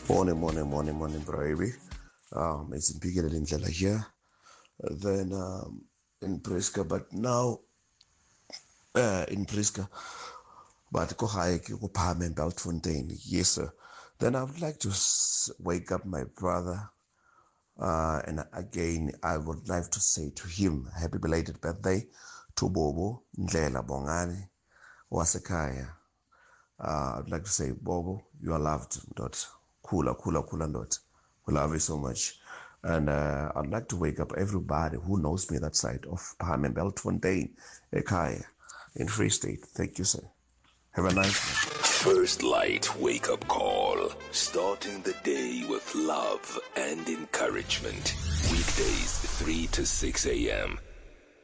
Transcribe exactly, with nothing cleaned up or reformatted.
Morning, morning, morning, morning, baby. Um, it's in Piggin Indlela here. Uh, Then um, in Priska, but now uh, in Priska, but go high, go Palm and Beltfontein. Yes, sir. Then I would like to s- wake up my brother. Uh, and again, I would like to say to him, happy belated birthday to Bobo Ndlela Bongani Wasekaya. Uh, I'd like to say, Bobo, you are loved, dot. Cooler, cooler, cooler, dot. We love you so much. And uh, I'd like to wake up everybody who knows me that side of Palm and Beltfontein, Ekaya, in Free State. Thank you, sir. Have a nice one. First Light Wake Up Call. Starting the day with love and encouragement. Weekdays three to six a.m.